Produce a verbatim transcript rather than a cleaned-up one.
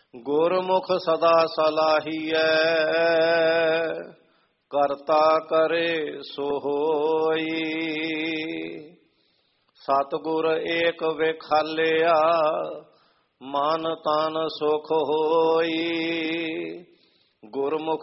ਗੁਰਮੁਖ ਸਦਾ ਸਲਾਹੀਐ, ਕਰਤਾ ਕਰੇ ਸੋ ਹੋਈ। ਸਤਿਗੁਰ ਏਕ ਵਿਖਾਲਿਆ, ਮਨ ਤਨ ਸੁਖ ਹੋਈ। ਗੁਰਮੁਖ